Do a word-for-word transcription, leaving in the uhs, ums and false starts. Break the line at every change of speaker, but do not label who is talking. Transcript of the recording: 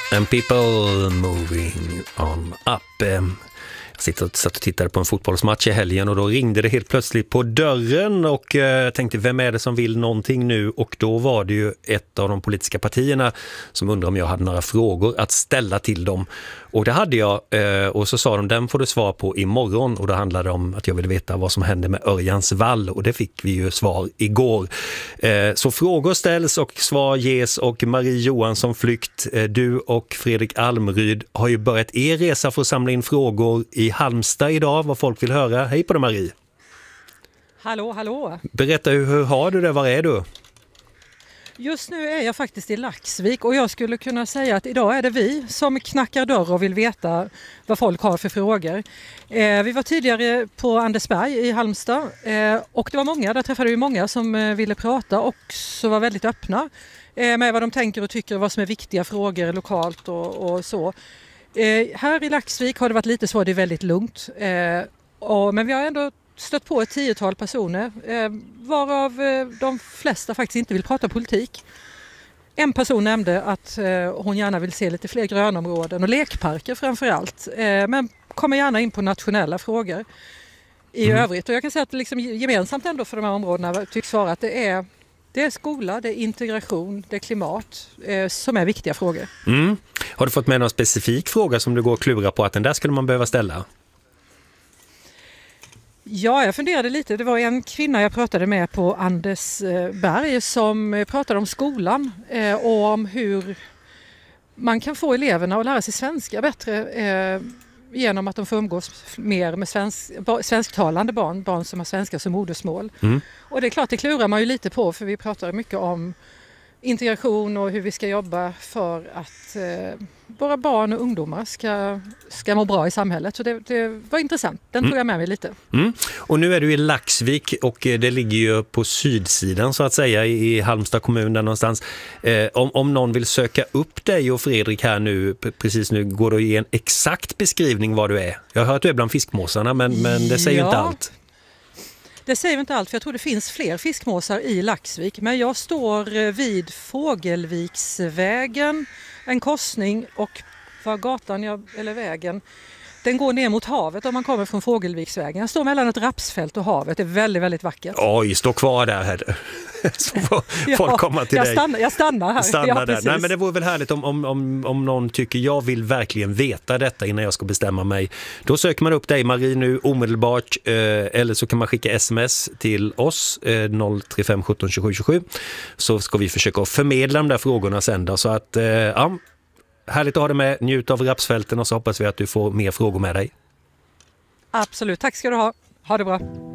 And people moving on up. Jag sitter och, satt och tittade på en fotbollsmatch i helgen och då ringde det helt plötsligt på dörren och eh, tänkte, vem är det som vill någonting nu? Och då var det ju ett av de politiska partierna som undrade om jag hade några frågor att ställa till dem. Och det hade jag, eh, och så sa de, den får du svar på imorgon. Och då handlade det om att jag ville veta vad som hände med Örjans vall, och det fick vi ju svar igår. Eh, så frågor ställs och svar ges, och Marie Johansson Flykt, eh, du och Fredrik Almryd har ju börjat er resa för att samla in frågor i Halmstad idag, vad folk vill höra. Hej på dig, Marie.
Hallå, hallå.
Berätta, hur, hur har du det? Var är du?
Just nu är jag faktiskt i Laxvik, och jag skulle kunna säga att idag är det vi som knackar dörr och vill veta vad folk har för frågor. Eh, vi var tidigare på Andersberg i Halmstad eh, och det var många, där träffade vi många som eh, ville prata och så var väldigt öppna eh, med vad de tänker och tycker, vad som är viktiga frågor lokalt och, och så. Eh, här i Laxvik har det varit lite så, det är väldigt lugnt. Eh, och, men vi har ändå stött på ett tiotal personer, eh, varav eh, de flesta faktiskt inte vill prata politik. En person nämnde att eh, hon gärna vill se lite fler grönområden och lekparker framförallt. Eh, men kommer gärna in på nationella frågor i mm. övrigt. Och jag kan säga att liksom gemensamt ändå för de här områdena tycks vara att det är Det är skola, det är integration, det är klimat eh, som är viktiga frågor.
Mm. Har du fått med någon specifik fråga som du går och klurar på att den där skulle man behöva ställa?
Ja, jag funderade lite. Det var en kvinna jag pratade med på Andersberg som pratade om skolan eh, och om hur man kan få eleverna att lära sig svenska bättre eh, genom att de får umgås mer med svensk, svensktalande barn, barn som har svenska som modersmål. Mm. Och det är klart, det klurar man ju lite på, för vi pratar mycket om integration och hur vi ska jobba för att eh, våra barn och ungdomar ska, ska må bra i samhället. Så det, det var intressant. Den mm. tog jag med mig lite.
Mm. Och nu är du i Laxvik, och det ligger ju på sydsidan så att säga i Halmstad kommun där någonstans. Eh, om, om någon vill söka upp dig och Fredrik här nu, precis nu, går det att ge en exakt beskrivning vad du är? Jag har hört att du är bland fiskmåsarna, men, men det säger ju
ja.
inte allt.
Det säger inte allt, för jag tror det finns fler fiskmåsar i Laxvik. Men jag står vid Fågelviksvägen, en korsning, och var gatan, jag, eller vägen, den går ner mot havet om man kommer från Fågelviksvägen. Jag står mellan ett rapsfält och havet, det är väldigt, väldigt vackert.
Oj, stå kvar där här. Så får
ja,
folk komma till
jag
dig.
Stannar, jag stannar här.
Stannar
ja,
där. Nej, men det vore väl härligt om, om, om, om någon tycker jag vill verkligen veta detta innan jag ska bestämma mig. Då söker man upp dig, Marie, nu omedelbart, eh, eller så kan man skicka sms till oss eh, noll tre fem ett sju två sju sju, så ska vi försöka förmedla de där frågorna sen då. Så att, eh, ja, härligt att ha dig med, njut av rapsfälten, och så hoppas vi att du får mer frågor med dig.
Absolut, tack ska du ha. Ha det bra.